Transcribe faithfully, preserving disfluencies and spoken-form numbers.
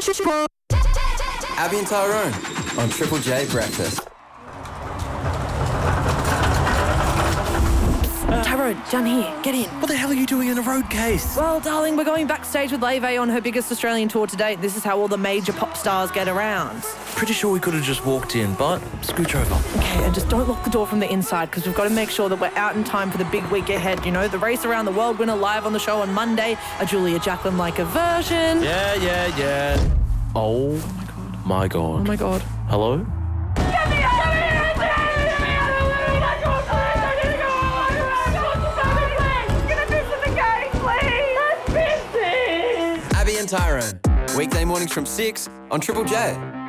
Abby and Tyrone on Triple J Breakfast. Tyrone, down here, get in. What the hell are you doing in a road case? Well, darling, we're going backstage with Leve on her biggest Australian tour to date. This is how all the major pop stars get around. Pretty sure we could have just walked in, but scooch over. Okay, and just don't lock the door from the inside because we've got to make sure that we're out in time for the big week ahead. You know, the Race Around the World winner live on the show on Monday, a Julia Jacklin-like a version. Yeah, yeah, yeah. Oh my God. Oh my God. Hello? Abby and Tyrone, weekday mornings from six on Triple J.